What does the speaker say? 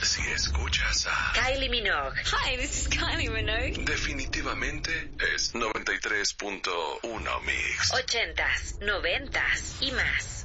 Si escuchas a Kylie Minogue. Hi, this is Kylie Minogue. definitivamente es 93.1 Mix. 80s, 90s y más.